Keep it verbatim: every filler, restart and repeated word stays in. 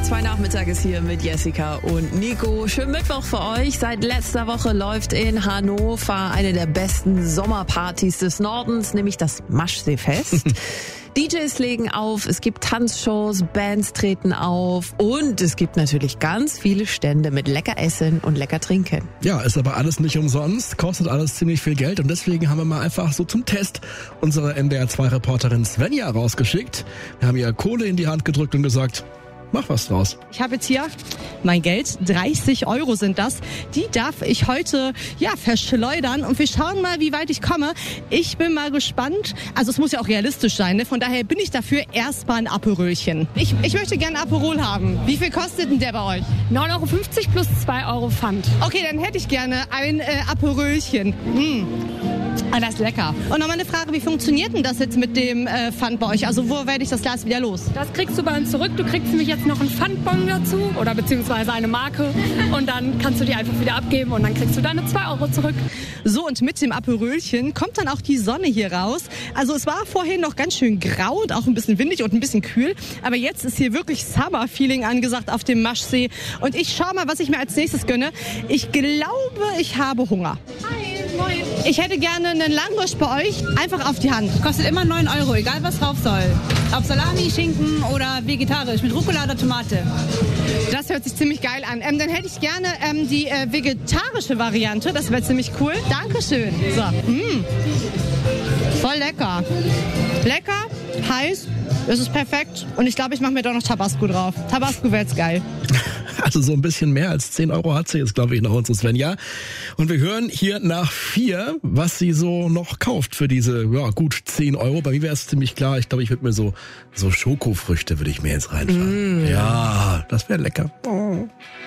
Zwei Nachmittag ist hier mit Jessica und Nico. Schönen Mittwoch für euch. Seit letzter Woche läuft in Hannover eine der besten Sommerpartys des Nordens, nämlich das Maschseefest. D Js legen auf, es gibt Tanzshows, Bands treten auf und es gibt natürlich ganz viele Stände mit lecker Essen und lecker Trinken. Ja, ist aber alles nicht umsonst, kostet alles ziemlich viel Geld und deswegen haben wir mal einfach so zum Test unsere N D R zwei Reporterin Svenja rausgeschickt. Wir haben ihr Kohle in die Hand gedrückt und gesagt, mach was draus. Ich habe jetzt hier mein Geld, dreißig Euro sind das. Die darf ich heute ja verschleudern und wir schauen mal, wie weit ich komme. Ich bin mal gespannt. Also es muss ja auch realistisch sein, ne? Von daher bin ich dafür erstmal ein Aperölchen. Ich, ich möchte gerne Aperol haben. Wie viel kostet denn der bei euch? neun Euro fünfzig plus zwei Euro Pfand. Okay, dann hätte ich gerne ein äh, Aperölchen. Mmh. Ah, das ist lecker. Und nochmal eine Frage, wie funktioniert denn das jetzt mit dem äh, Pfand bei euch? Also wo werde ich das Glas wieder los? Das kriegst du bei uns zurück. Du kriegst nämlich jetzt noch einen Pfandbon dazu oder beziehungsweise eine Marke und dann kannst du die einfach wieder abgeben und dann kriegst du deine zwei Euro zurück. So, und mit dem Aperölchen kommt dann auch die Sonne hier raus. Also es war vorhin noch ganz schön grau und auch ein bisschen windig und ein bisschen kühl, aber jetzt ist hier wirklich Summer-Feeling angesagt auf dem Maschsee und ich schau mal, was ich mir als nächstes gönne. Ich glaube, ich habe Hunger. Hi, moin. Ich hätte gerne einen Langosch bei euch, einfach auf die Hand. Kostet immer neun Euro, egal was drauf soll. Ob Salami, Schinken oder vegetarisch, mit Rucola oder Tomate. Das hört sich ziemlich geil an. Ähm, dann hätte ich gerne ähm, die äh, vegetarische Variante, das wäre ziemlich cool. Dankeschön. So. Mm. Voll lecker. Lecker, heiß, es ist perfekt und ich glaube, ich mache mir doch noch Tabasco drauf. Tabasco wäre jetzt geil. Also so ein bisschen mehr als zehn Euro hat sie jetzt, glaube ich, noch unsere Svenja. Und wir hören hier nach vier, was sie so noch kauft für diese, ja, gut zehn Euro. Bei mir wäre es ziemlich klar. Ich glaube, ich würde mir so, so Schokofrüchte würde ich mir jetzt reinfahren. Mm. Ja, das wäre lecker. Oh.